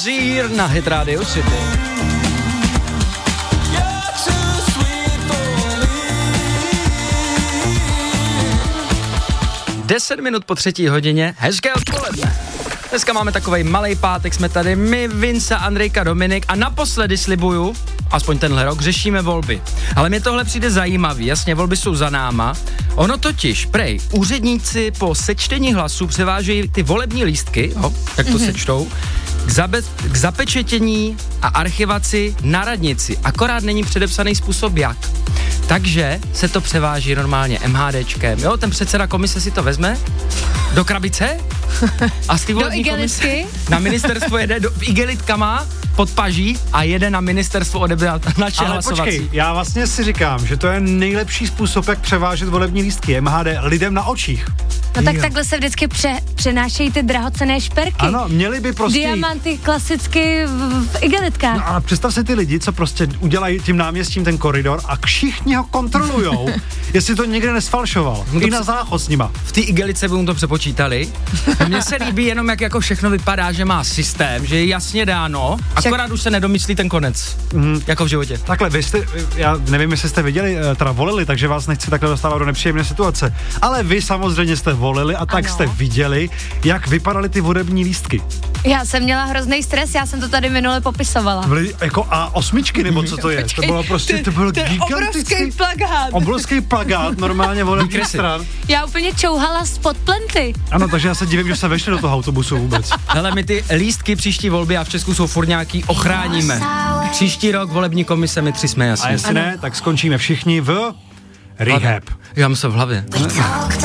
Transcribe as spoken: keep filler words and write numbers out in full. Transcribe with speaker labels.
Speaker 1: Hozier na Hit Radio City. Deset minut po třetí hodině, hezké odpoledne. Dneska máme takovej malej pátek, jsme tady my, Vince, Andrejka, Dominik a naposledy slibuju, aspoň tenhle rok, řešíme volby. Ale mě tohle přijde zajímavý, jasně, volby jsou za náma. Ono totiž, prej, úředníci po sečtení hlasů převážejí ty volební lístky, jo, tak to mm-hmm. sečtou, k, zabe- k zapečetění a archivaci na radnici, akorát není předepsaný způsob jak. Takže se to převáží normálně MHDčkem, jo, ten předseda komise si to vezme do krabice a z té volební komise na ministerstvo jede do, igelitkama pod paží a jede na ministerstvo odebrat naše
Speaker 2: ale
Speaker 1: hlasovací.
Speaker 2: Počkej, já vlastně si říkám, že to je nejlepší způsob, jak převážet volební lístky M H D lidem na očích.
Speaker 3: No tak jo. Takhle se vždycky pře- přenášejí ty drahocenné šperky.
Speaker 2: Ano, měli by prostě...
Speaker 3: Diamanty klasicky v, v igelitkách.
Speaker 2: No a představ si ty lidi, co prostě udělají tím náměstím ten koridor a všichni ho kontrolujou, jestli to někde nesfalšoval. I na záchod s nima.
Speaker 1: V té igelice by mu to přepočítali. Mně se líbí jenom, jak jako všechno vypadá, že má systém, že je jasně dáno, akorát už se nedomyslí ten konec, mm. jako v životě.
Speaker 2: Takhle, vy jste, já nevím, jestli jste viděli, teda volili, takže vás nechci takhle dostávat do nepříjemné situace, ale vy samozřejmě jste volili a tak ano. Jste viděli, jak vypadaly ty volební lístky.
Speaker 3: Já jsem měla hrozný stres, já jsem to tady minule popisovala.
Speaker 2: Byly jako A osmičky, nebo co to je? To bylo prostě, to bylo gigantický.
Speaker 3: Obrovský plagát.
Speaker 2: Obrovský plagát, normálně volební stran.
Speaker 3: Já úplně čouhala spod plenty.
Speaker 2: Ano, takže já se divím, že se vešli do toho autobusu vůbec.
Speaker 1: Hele, my ty lístky příští volby a v Česku jsou furt nějaký ochráníme. Příští rok volební komise my tři jsme jasně.
Speaker 2: A jestli ano. ne, tak skončíme všichni v rehab.
Speaker 1: Já mám se v hlavě.